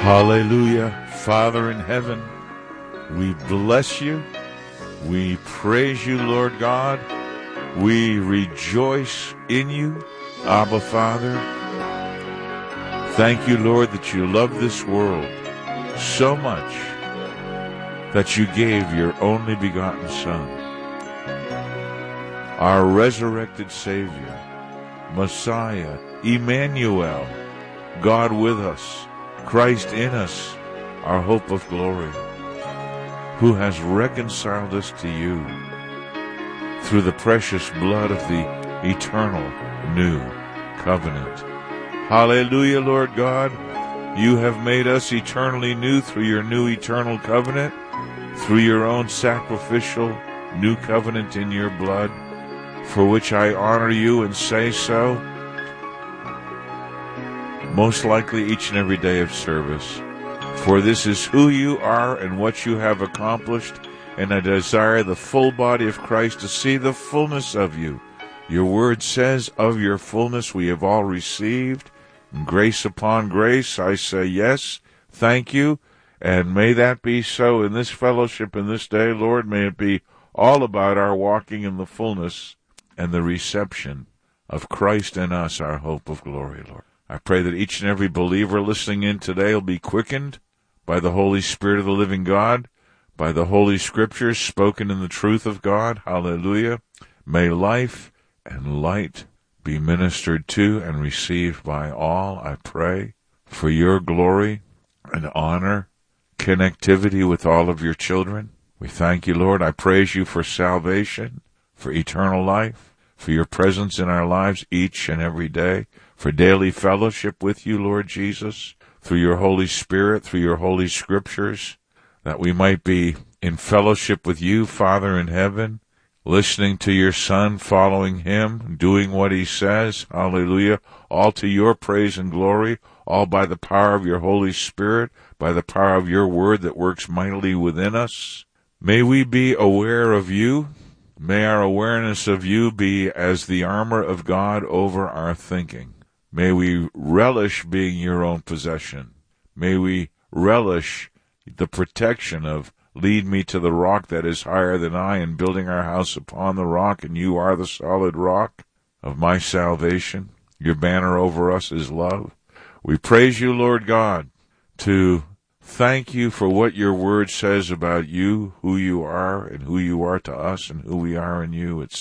Hallelujah. Father in heaven, we bless you. We praise you, Lord God. We rejoice in you, Abba Father. Thank you, Lord, that you love this world so much that you gave your only begotten Son, our resurrected Savior, Messiah, Emmanuel, God with us, Christ in us, our hope of glory, who has reconciled us to you through the precious blood of the eternal new covenant. Hallelujah, Lord God. You have made us eternally new through your new eternal covenant, through your own sacrificial new covenant in your blood, for which I honor you and say so, most likely each and every day of service. For this is who you are and what you have accomplished, and I desire the full body of Christ to see the fullness of you. Your word says, of your fullness we have all received, and grace upon grace. I say yes, thank you, and may that be so in this fellowship in this day, Lord. May it be all about our walking in the fullness and the reception of Christ in us, our hope of glory, Lord. I pray that each and every believer listening in today will be quickened by the Holy Spirit of the living God, by the Holy Scriptures spoken in the truth of God. Hallelujah. May life and light be ministered to and received by all, I pray, for your glory and honor, connectivity with all of your children. We thank you, Lord. I praise you for salvation, for eternal life, for your presence in our lives each and every day, for daily fellowship with you, Lord Jesus, through your Holy Spirit, through your Holy Scriptures, that we might be in fellowship with you, Father in heaven, listening to your Son, following him, doing what he says. Hallelujah. All to your praise and glory, all by the power of your Holy Spirit, by the power of your word that works mightily within us. May we be aware of you. May our awareness of you be as the armor of God over our thinking. May we relish being your own possession. May we relish the protection of lead me to the rock that is higher than I, and building our house upon the rock, and you are the solid rock of my salvation. Your banner over us is love. We praise you, Lord God, to thank you for what your word says about you, who you are, and who you are to us, and who we are in you. It's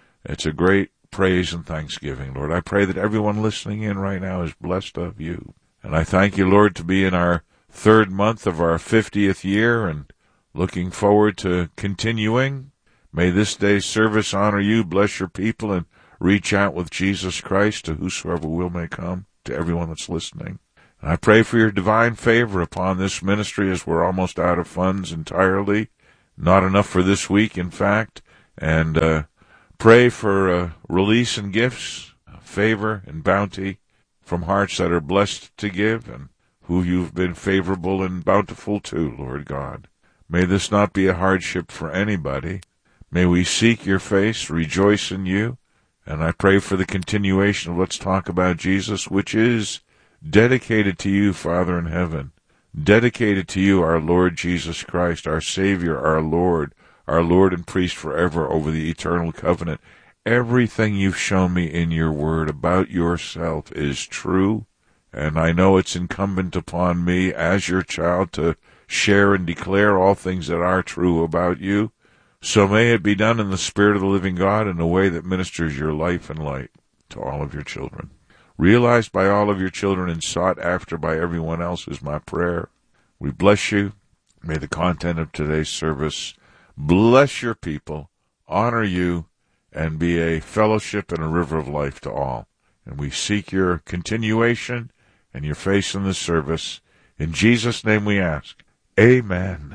a great praise and thanksgiving, Lord. I pray that everyone listening in right now is blessed of you. And I thank you, Lord, to be in our third month of our 50th year and looking forward to continuing. May this day's service honor you, bless your people, and reach out with Jesus Christ to whosoever will may come, to everyone that's listening. And I pray for your divine favor upon this ministry as we're almost out of funds entirely, not enough for this week, in fact, and pray for release and gifts, favor and bounty from hearts that are blessed to give and who you've been favorable and bountiful to, Lord God. May this not be a hardship for anybody. May we seek your face, rejoice in you, and I pray for the continuation of Let's Talk About Jesus, which is dedicated to you, Father in heaven, dedicated to you, our Lord Jesus Christ, our Savior, our Lord and priest forever over the eternal covenant. Everything you've shown me in your word about yourself is true, and I know it's incumbent upon me as your child to share and declare all things that are true about you. So may it be done in the Spirit of the living God in a way that ministers your life and light to all of your children. Realized by all of your children and sought after by everyone else is my prayer. We bless you. May the content of today's service bless your people, honor you, and be a fellowship and a river of life to all. And we seek your continuation and your face in the service. In Jesus' name we ask. Amen.